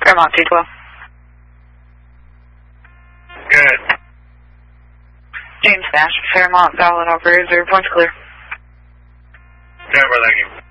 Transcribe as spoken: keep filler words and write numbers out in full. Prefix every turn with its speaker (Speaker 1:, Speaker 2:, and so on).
Speaker 1: Fairmont two twelve.
Speaker 2: Good.
Speaker 1: James Nash, Fairmont, valid operator, points clear.
Speaker 2: Okay, well, thank you.